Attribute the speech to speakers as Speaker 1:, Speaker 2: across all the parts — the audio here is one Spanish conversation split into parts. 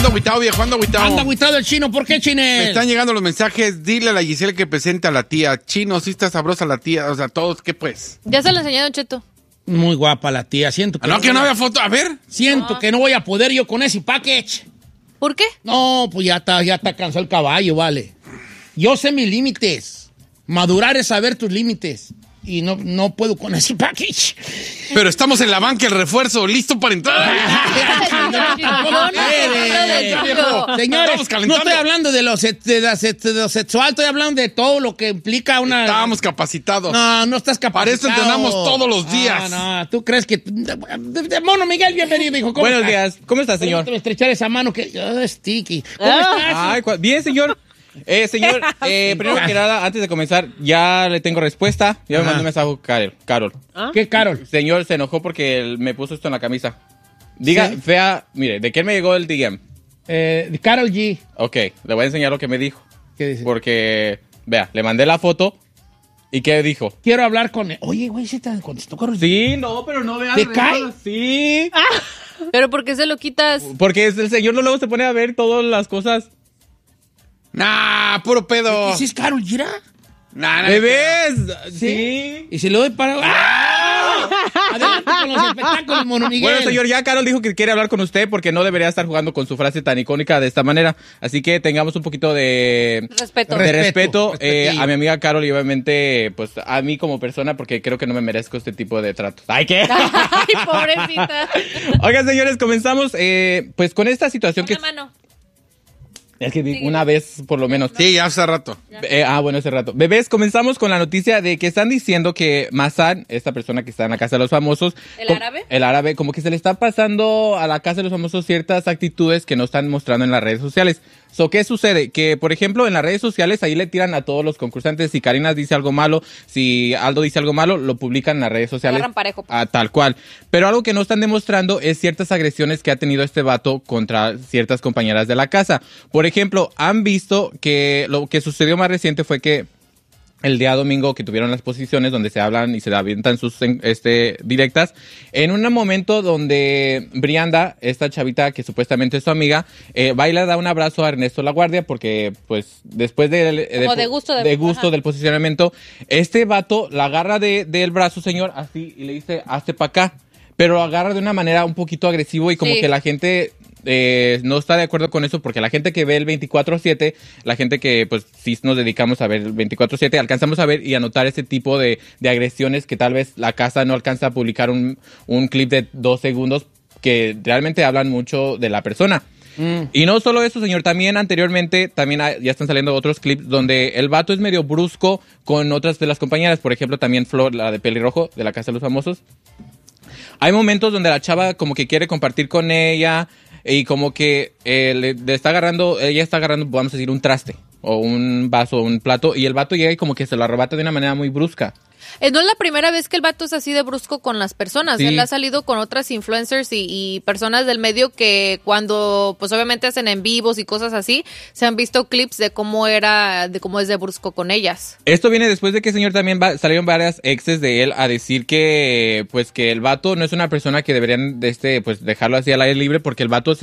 Speaker 1: agüitado, viejo, ando agüitado.
Speaker 2: Anda agüitado el Chino, ¿por qué, Chinel?
Speaker 1: Me están llegando los mensajes, dile a la Giselle que presente a la tía. Chino, sí está sabrosa la tía, o sea, todos, ¿qué pues?
Speaker 3: Ya se lo enseñé, Don Cheto.
Speaker 2: Muy guapa la tía, siento que...
Speaker 1: que no había foto, a ver.
Speaker 2: Siento que no voy a poder yo con ese package.
Speaker 3: ¿Por qué?
Speaker 2: No, pues ya está cansado el caballo, vale. Yo sé mis límites. Madurar es saber tus límites. Y no puedo con ese package.
Speaker 1: Pero estamos en la banca, el refuerzo, listo para entrar.
Speaker 2: Señores, no estoy hablando de lo sexual, estoy hablando de todo lo que implica una...
Speaker 1: Estábamos capacitados.
Speaker 2: No estás capacitado.
Speaker 1: Para eso entrenamos todos los días.
Speaker 2: No, tú crees que... Mono Miguel, bienvenido, hijo.
Speaker 4: Buenos días. ¿Cómo estás, señor?
Speaker 2: Permíteme estrechar esa mano que... sticky. ¿Cómo estás?
Speaker 4: Ay, bien, señor. Señor, primero que nada, antes de comenzar, ya le tengo respuesta. Ya me mandó un mensaje Carol.
Speaker 3: ¿Ah?
Speaker 2: ¿Qué Carol?
Speaker 4: Señor, se enojó porque me puso esto en la camisa. Diga,
Speaker 2: ¿Sí?
Speaker 4: fea, mire, ¿de quién me llegó el DM?
Speaker 2: Carol G.
Speaker 4: Ok, le voy a enseñar lo que me dijo.
Speaker 2: ¿Qué dice?
Speaker 4: Porque, vea, le mandé la foto. ¿Y qué dijo?
Speaker 2: Quiero hablar con él. Oye, güey, ¿sí te contestó Carol G?
Speaker 4: Sí, no, pero no veas.
Speaker 2: ¿Te cae?
Speaker 4: Sí.
Speaker 3: ¿Pero por qué se lo quitas?
Speaker 4: Porque el señor luego se pone a ver todas las cosas.
Speaker 1: Nah, puro pedo.
Speaker 2: ¿Sí es Carol G?
Speaker 1: Nah,
Speaker 4: ¿Bebés?
Speaker 2: ¿Sí? Y se lo doy para... ¡Ah! Adelante con los espectáculos, Mono Miguel.
Speaker 4: Bueno, señor, ya Carol dijo que quiere hablar con usted porque no debería estar jugando con su frase tan icónica de esta manera. Así que tengamos un poquito de
Speaker 3: Respeto.
Speaker 4: respeto
Speaker 2: Respetillo.
Speaker 4: a mi amiga Carol y obviamente pues a mí como persona porque creo que no me merezco este tipo de tratos. ¡Ay, qué!
Speaker 3: Ay, pobrecita.
Speaker 4: Oigan, señores, comenzamos pues con esta situación que...
Speaker 3: Una mano.
Speaker 4: Es que una vez, por lo menos.
Speaker 1: Sí, ya hace rato.
Speaker 4: Bueno, hace rato. Bebés, comenzamos con la noticia de que están diciendo que Masan, esta persona que está en la Casa de los Famosos...
Speaker 3: ¿El árabe?
Speaker 4: El árabe, como que se le está pasando a la Casa de los Famosos ciertas actitudes que no están mostrando en las redes sociales. ¿Qué sucede? Que, por ejemplo, en las redes sociales ahí le tiran a todos los concursantes. Si Karina dice algo malo, si Aldo dice algo malo, lo publican en las redes sociales.
Speaker 3: Agarran parejo.
Speaker 4: Tal cual. Pero algo que no están demostrando es ciertas agresiones que ha tenido este vato contra ciertas compañeras de la casa. Por ejemplo, han visto que lo que sucedió más reciente fue que el día domingo que tuvieron las posiciones donde se hablan y se avientan sus directas, en un momento donde Brianda, esta chavita que supuestamente es su amiga, va y le da un abrazo a Ernesto Laguardia porque pues después
Speaker 3: de gusto
Speaker 4: del posicionamiento, este vato la agarra del brazo, señor, así, y le dice, hazte para acá, pero lo agarra de una manera un poquito agresivo y como
Speaker 3: Sí.
Speaker 4: que la gente... no está de acuerdo con eso porque la gente que ve el 24/7, la gente que pues sí nos dedicamos a ver el 24/7, alcanzamos a ver y a notar ese tipo de agresiones que tal vez la casa no alcanza a publicar un clip de 2 segundos que realmente hablan mucho de la persona. Y no solo eso, señor, también anteriormente ya están saliendo otros clips donde el vato es medio brusco con otras de las compañeras, por ejemplo también Flor, la de pelirrojo de la Casa de los Famosos. Hay momentos donde la chava como que quiere compartir con ella y como que ella está agarrando, vamos a decir, un traste o un vaso o un plato y el vato llega y como que se lo arrebata de una manera muy brusca.
Speaker 3: No es la primera vez que el vato es así de brusco con las personas.
Speaker 4: Sí.
Speaker 3: Él ha salido con otras influencers y personas del medio que cuando, pues obviamente hacen en vivos y cosas así, se han visto clips de cómo es de brusco con ellas.
Speaker 4: Esto viene después de que, señor, también salieron varias exes de él a decir que, pues, que el vato no es una persona que deberían, pues, dejarlo así al aire libre porque el vato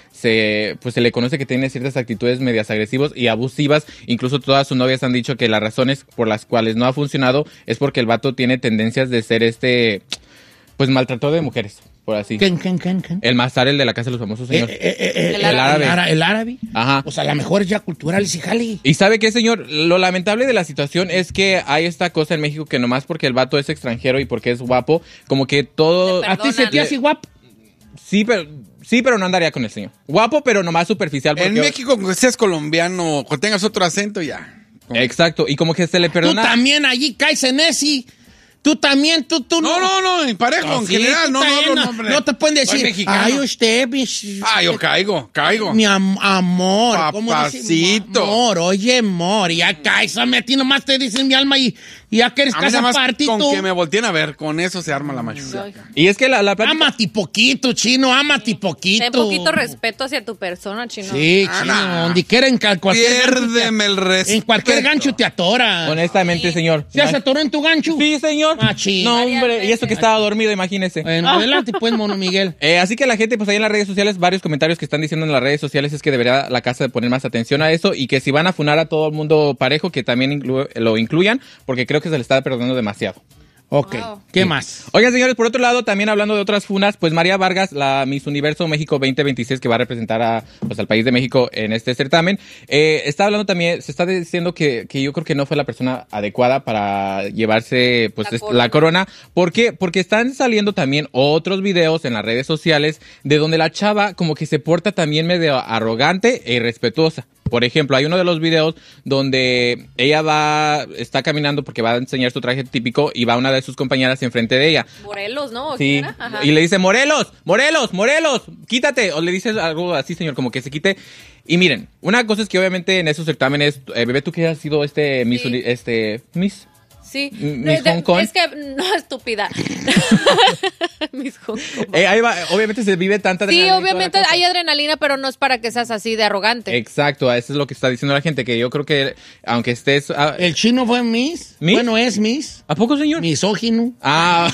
Speaker 4: se le conoce que tiene ciertas actitudes medias agresivas y abusivas. Incluso todas sus novias han dicho que las razones por las cuales no ha funcionado es porque el vato tiene tendencias de ser pues maltratador de mujeres, por así.
Speaker 2: ¿Quién?
Speaker 4: El Mazar, el de la Casa de los Famosos, señor.
Speaker 3: El árabe.
Speaker 2: El árabe.
Speaker 4: Ajá.
Speaker 2: O sea, la mejor es ya cultural y jale.
Speaker 4: ¿Y sabe qué, señor? Lo lamentable de la situación es que hay esta cosa en México que nomás porque el vato es extranjero y porque es guapo, como que todo...
Speaker 3: Le
Speaker 2: ¿A ti se te hace guapo?
Speaker 4: Sí, pero no andaría con el señor. Guapo, pero nomás superficial. Porque...
Speaker 1: En México, que seas colombiano, que tengas otro acento, ya.
Speaker 4: Exacto, y como que se le perdona...
Speaker 2: Tú también allí caes en ese. Tú también, tú
Speaker 1: No, en parejo, en general, hombre.
Speaker 2: No te pueden
Speaker 1: Soy
Speaker 2: decir,
Speaker 1: mexicano.
Speaker 2: ay, usted,
Speaker 1: Yo caigo.
Speaker 2: mi amor. ¿cómo dicen?
Speaker 1: Papacito.
Speaker 2: Amor, oye, amor, ya caes, a ti nomás te dicen mi alma y Y ya que eres
Speaker 1: A mí
Speaker 2: casa
Speaker 1: nada más
Speaker 2: party,
Speaker 1: con
Speaker 2: tú.
Speaker 1: que me volteen a ver, con eso se arma la mayoría.
Speaker 4: Y es que la plática...
Speaker 2: Ámate poquito, chino, ámate poquito.
Speaker 3: Ten poquito respeto hacia tu persona, chino.
Speaker 2: Sí, chino, donde quiera, en cualquier gancho
Speaker 1: Piérdeme el respeto.
Speaker 2: en cualquier gancho te atora.
Speaker 4: Honestamente, señor.
Speaker 2: ¿Se se atoró en tu gancho?
Speaker 4: Sí, señor.
Speaker 2: Ah, chino.
Speaker 4: No, hombre, y eso que estaba dormido, imagínese.
Speaker 2: Bueno, adelante pues, mono Miguel.
Speaker 4: Así que la gente, pues ahí en las redes sociales, varios comentarios que están diciendo en las redes sociales es que debería la casa de poner más atención a eso y que si van a funar a todo el mundo parejo, que también lo incluyan, porque creo que se le está perdonando demasiado.
Speaker 2: Ok,
Speaker 3: Wow.
Speaker 2: ¿qué
Speaker 4: Sí.
Speaker 2: más?
Speaker 4: Oigan, señores, por otro lado, también hablando de otras funas, pues María Vargas, la Miss Universo México 2026, que va a representar al país de México en este certamen, está hablando también, se está diciendo que yo creo que no fue la persona adecuada para llevarse pues la corona. ¿Por qué? Porque están saliendo también otros videos en las redes sociales de donde la chava como que se porta también medio arrogante e irrespetuosa. Por ejemplo, hay uno de los videos donde ella está caminando porque va a enseñar su traje típico y va una de sus compañeras enfrente de ella.
Speaker 3: Morelos, ¿no? ¿O
Speaker 4: Sí,
Speaker 3: quién era? Ajá.
Speaker 4: y le dice, Morelos, quítate. O le dice algo así, señor, como que se quite. Y miren, una cosa es que obviamente en esos certámenes, bebé, tú que has sido Miss,
Speaker 3: Sí.
Speaker 4: Miss.
Speaker 3: Sí.
Speaker 4: Miss Hong Kong.
Speaker 3: Es que, no, estúpida. Miss Hong Kong.
Speaker 4: Ahí va, obviamente se vive tanta
Speaker 3: Sí,
Speaker 4: adrenalina y toda la
Speaker 3: obviamente
Speaker 4: cosa.
Speaker 3: hay adrenalina, pero no es para que seas así de arrogante.
Speaker 4: Exacto, eso es lo que está diciendo la gente, que yo creo que aunque estés...
Speaker 2: El chino fue Miss.
Speaker 4: ¿Miss?
Speaker 2: Bueno, es Miss.
Speaker 4: ¿A poco, señor?
Speaker 2: Misógino.
Speaker 4: Ah,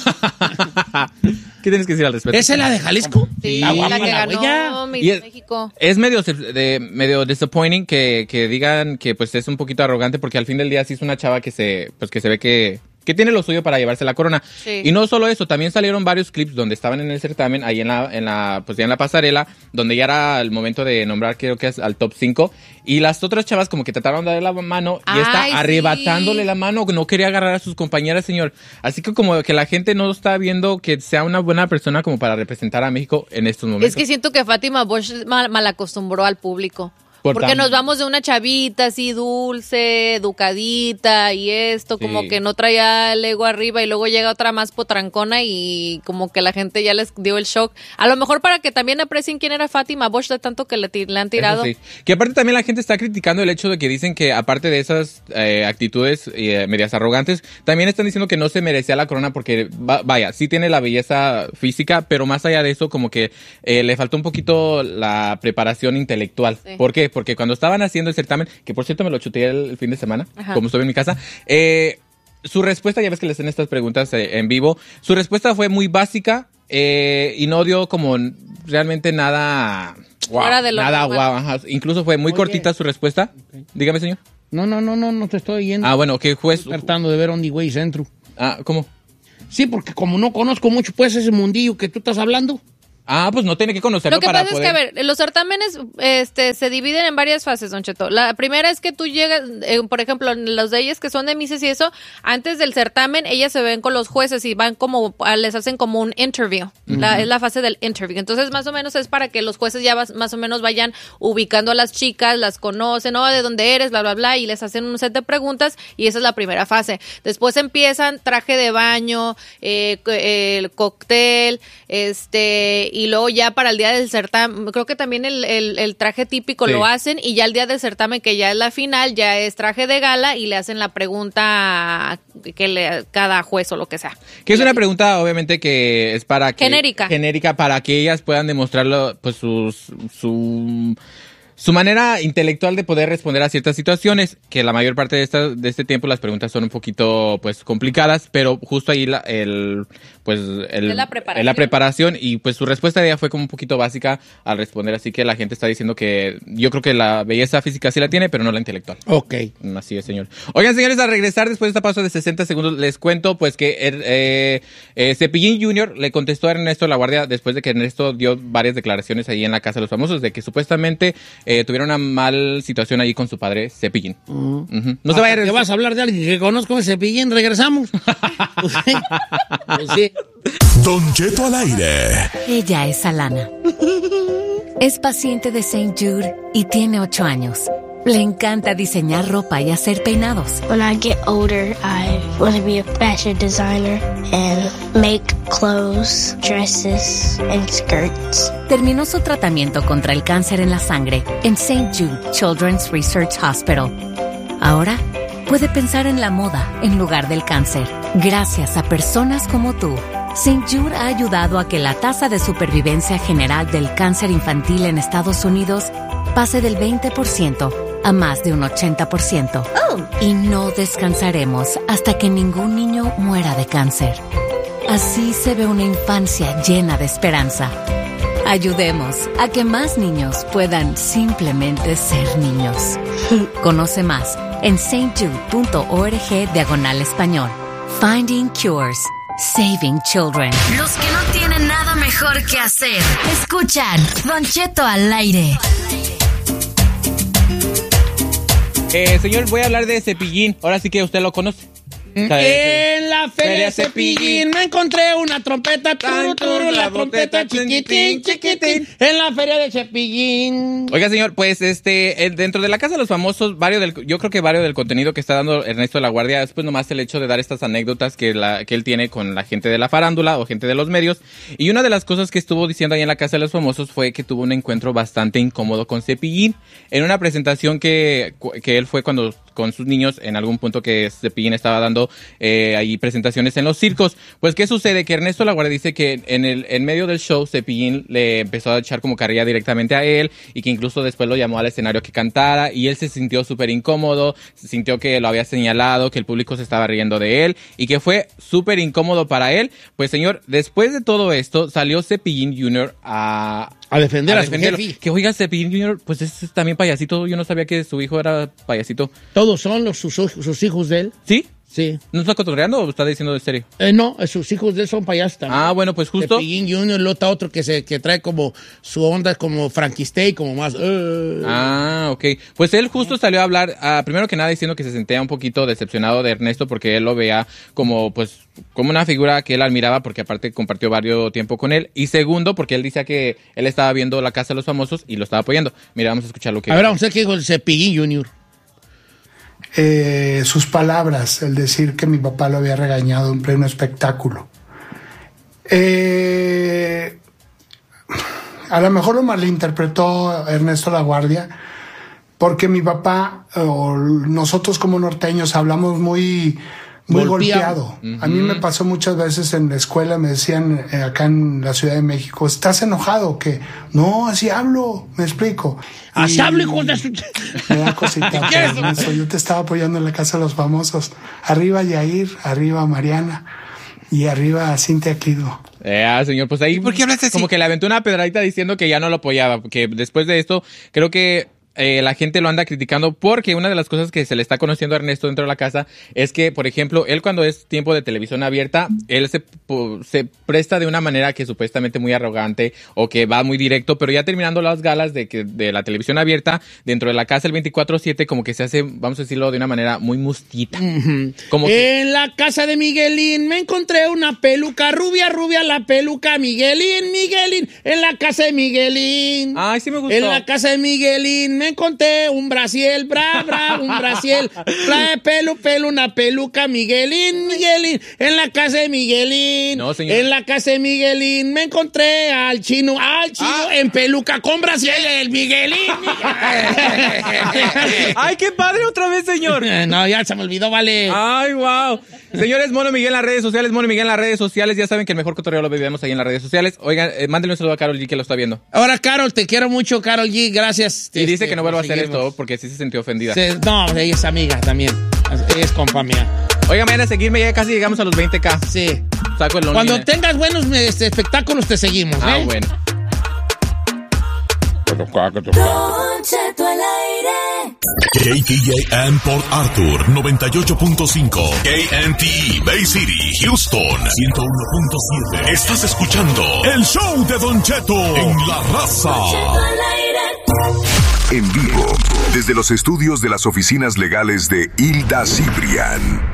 Speaker 4: ¿qué tienes que decir al respecto?
Speaker 2: ¿Esa es la de Jalisco?
Speaker 3: Sí,
Speaker 2: Está guapa
Speaker 3: la que ganó
Speaker 2: güeya.
Speaker 3: Miss
Speaker 4: Y es-
Speaker 3: México.
Speaker 4: Es medio disappointing que digan que pues es un poquito arrogante, porque al fin del día sí es una chava que se ve que tiene lo suyo para llevarse la corona.
Speaker 3: Sí.
Speaker 4: Y no solo eso, también salieron varios clips donde estaban en el certamen, ahí pues ya en la pasarela, donde ya era el momento de nombrar, creo que es al top 5, y las otras chavas como que trataron de darle la mano y está
Speaker 3: Ay, sí.
Speaker 4: arrebatándole la mano, no quería agarrar a sus compañeras, señor. Así que como que la gente no está viendo que sea una buena persona como para representar a México en estos momentos.
Speaker 3: Es que siento que Fátima Bosch mal acostumbró al público.
Speaker 4: Por
Speaker 3: Porque
Speaker 4: tan-
Speaker 3: nos vamos de una chavita así dulce, educadita y esto,
Speaker 4: Sí.
Speaker 3: como que no traía el ego arriba y luego llega otra más potrancona y como que la gente ya les dio el shock. A lo mejor para que también aprecien quién era Fátima Bosch de tanto que le han tirado.
Speaker 4: Eso sí. Que aparte también la gente está criticando el hecho de que dicen que aparte de esas actitudes medias arrogantes, también están diciendo que no se merecía la corona porque, vaya, sí tiene la belleza física, pero más allá de eso como que le faltó un poquito la preparación intelectual.
Speaker 3: Sí.
Speaker 4: ¿Por qué? Porque cuando estaban haciendo el certamen, que por cierto me lo chuteé el fin de semana,
Speaker 3: Ajá.
Speaker 4: como estuve en mi casa, su respuesta, ya ves que le hacen estas preguntas en vivo, su respuesta fue muy básica y no dio como realmente nada...
Speaker 3: Fuera de lo
Speaker 4: nada
Speaker 3: normal.
Speaker 4: guau, ajá. Incluso fue muy
Speaker 2: Oye.
Speaker 4: cortita su respuesta. Dígame, señor.
Speaker 2: No te estoy yendo.
Speaker 4: Ah, bueno, ¿qué juez?
Speaker 2: Estoy tratando de ver Only Way Centro.
Speaker 4: Ah, ¿cómo?
Speaker 2: Sí, porque como no conozco mucho, pues, ese mundillo que tú estás hablando.
Speaker 4: Ah, pues no tiene que conocerlo
Speaker 3: Lo que
Speaker 4: para
Speaker 3: pasa
Speaker 4: poder...
Speaker 3: es que, a ver, los certámenes se dividen en varias fases, Don Cheto. La primera es que tú llegas, por ejemplo, los de ellas que son de Misses y eso, antes del certamen, ellas se ven con los jueces y van como, les hacen como un interview. Es la fase del interview. Entonces, más o menos es para que los jueces ya más o menos vayan ubicando a las chicas, las conocen, ¿no? De dónde eres, bla, bla, bla, y les hacen un set de preguntas y esa es la primera fase. Después empiezan traje de baño, el cóctel, y luego ya para el día del certamen, creo que también el traje típico
Speaker 4: Sí.
Speaker 3: lo hacen y ya el día del certamen, que ya es la final, ya es traje de gala y le hacen la pregunta cada juez o lo que sea.
Speaker 4: Que es una pregunta, obviamente, que es para que...
Speaker 3: Genérica.
Speaker 4: Para que ellas puedan demostrarlo, pues, su manera intelectual de poder responder a ciertas situaciones, que la mayor parte de este tiempo las preguntas son un poquito, pues, complicadas, pero justo ahí es la preparación y pues su respuesta de ella fue como un poquito básica al responder, así que la gente está diciendo que yo creo que la belleza física sí la tiene, pero no la intelectual.
Speaker 2: Ok.
Speaker 4: Así es, señor. Oigan, señores, al regresar después de esta pausa de 60 segundos, les cuento pues que Cepillín Jr. le contestó a Ernesto La Guardia después de que Ernesto dio varias declaraciones ahí en la Casa de los Famosos de que supuestamente tuvieron una mal situación ahí con su padre Cepillín. Ujú. No se vaya a
Speaker 2: ¿Qué
Speaker 4: regresar.
Speaker 2: vas a hablar de alguien que conozco ese Cepillín? ¿Regresamos? Pues sí. Pues sí.
Speaker 5: Don Cheto al aire.
Speaker 6: Ella es Alana. Es paciente de St. Jude y tiene 8 años. Le encanta diseñar ropa y hacer peinados.
Speaker 7: When I get older, I want to be a fashion designer and make clothes, dresses, and skirts.
Speaker 6: Terminó su tratamiento contra el cáncer en la sangre en St. Jude Children's Research Hospital. Ahora puede pensar en la moda en lugar del cáncer. Gracias a personas como tú, St. Jude ha ayudado a que la tasa de supervivencia general del cáncer infantil en Estados Unidos pase del 20% a más de un 80%. Y no descansaremos hasta que ningún niño muera de cáncer. Así se ve una infancia llena de esperanza. Ayudemos a que más niños puedan simplemente ser niños. Conoce más en stjude.org/español. Finding Cures. Saving Children.
Speaker 8: Los que no tienen nada mejor que hacer, escuchan Don Cheto al aire.
Speaker 4: Señor, voy a hablar de Cepillín. Ahora sí que usted lo conoce.
Speaker 2: En la feria Cepillín me encontré una trompeta, la trompeta chiquitín, chiquitín, en la feria de Cepillín.
Speaker 4: Oiga, señor, pues dentro de la Casa de los Famosos, yo creo que varios del contenido que está dando Ernesto de la Guardia es pues nomás el hecho de dar estas anécdotas que él tiene con la gente de la farándula o gente de los medios. Y una de las cosas que estuvo diciendo ahí en la Casa de los Famosos fue que tuvo un encuentro bastante incómodo con Cepillín en una presentación que él fue con sus niños en algún punto que Cepillín estaba dando ahí presentaciones en los circos. Pues, ¿qué sucede? Que Ernesto La Guardia dice que en medio del show Cepillín le empezó a echar como carrilla directamente a él y que incluso después lo llamó al escenario que cantara y él se sintió súper incómodo, se sintió que lo había señalado, que el público se estaba riendo de él y que fue súper incómodo para él. Pues, señor, después de todo esto salió Cepillín Jr. a
Speaker 2: defender a su jefe.
Speaker 4: Que oiga, Cepillín Jr., pues es también payasito. Yo no sabía que su hijo era payasito.
Speaker 2: ¿Todos son sus hijos de él?
Speaker 4: ¿Sí?
Speaker 2: Sí.
Speaker 4: ¿No está cotorreando o está diciendo de serio?
Speaker 2: No, sus hijos de él son payasos también.
Speaker 4: Ah, bueno, pues justo.
Speaker 2: Cepillín Jr., luego está otro que trae como su onda como Frankenstein, como más...
Speaker 4: Ah, ok. Pues él justo salió a hablar, primero que nada diciendo que se sentía un poquito decepcionado de Ernesto porque él lo veía como una figura que él admiraba porque aparte compartió varios tiempo con él. Y segundo, porque él decía que él estaba viendo La Casa de los Famosos y lo estaba apoyando. Mira, vamos a escuchar lo que...
Speaker 2: A ver, vamos a ver qué dijo el Cepillín Jr.
Speaker 9: Sus palabras, el decir que mi papá lo había regañado en pleno espectáculo. A lo mejor lo malinterpretó Ernesto La Guardia, porque mi papá o nosotros como norteños hablamos muy golpeado. Uh-huh. A mí me pasó muchas veces en la escuela, me decían acá en la Ciudad de México, ¿estás enojado? Que no, así hablo, me explico.
Speaker 2: Así hablo, hijo de su...
Speaker 9: Me da cosita. Yo te estaba apoyando en la Casa de los Famosos. Arriba Yair, arriba Mariana y arriba Cintia Quirdo.
Speaker 4: Señor, pues ahí
Speaker 1: ¿por qué hablas así?
Speaker 4: Como que le aventó una pedradita diciendo que ya no lo apoyaba, porque después de esto creo que la gente lo anda criticando porque una de las cosas que se le está conociendo a Ernesto dentro de la casa es que, por ejemplo, él cuando es tiempo de televisión abierta, él se presta de una manera que supuestamente muy arrogante o que va muy directo, pero ya terminando las galas de la televisión abierta, dentro de la casa el 24/7 como que se hace, vamos a decirlo de una manera muy mustita.
Speaker 2: Uh-huh.
Speaker 4: Como
Speaker 2: en la casa de Miguelín me encontré una peluca rubia, la peluca Miguelín, en la casa de Miguelín.
Speaker 4: Ay, sí me gustó.
Speaker 2: En la casa de Miguelín me encontré un brasiel, un brasiel, pelo, una peluca, Miguelín, en la casa de Miguelín.
Speaker 4: No, señor.
Speaker 2: En la casa de Miguelín me encontré al chino en peluca con brasiel, el Miguelín.
Speaker 4: Ay, qué padre otra vez, señor.
Speaker 2: No, ya se me olvidó, vale.
Speaker 4: Ay, wow. Señores, Mono Miguel en las redes sociales, ya saben que el mejor cotorreo lo vivimos ahí en las redes sociales. Oigan, mándenle un saludo a Karol G que lo está viendo.
Speaker 2: Ahora, Karol, te quiero mucho, Karol G, gracias.
Speaker 4: Y dice que no vuelva a hacer esto porque sí se sintió ofendida.
Speaker 2: No, ella es amiga también. Ella es compa mía.
Speaker 4: Oigan, vayan a seguirme, ya casi llegamos a los 20K.
Speaker 2: Sí.
Speaker 4: Saco el
Speaker 2: Cuando tengas buenos espectáculos te seguimos, ¿eh?
Speaker 4: Bueno.
Speaker 8: Don Cheto al aire.
Speaker 5: KTJM Port Arthur 98.5, KNTE Bay City, Houston 101.7. Estás escuchando el show de Don Cheto en La Raza.
Speaker 10: En vivo, desde los estudios de las oficinas legales de Hilda Cibrián.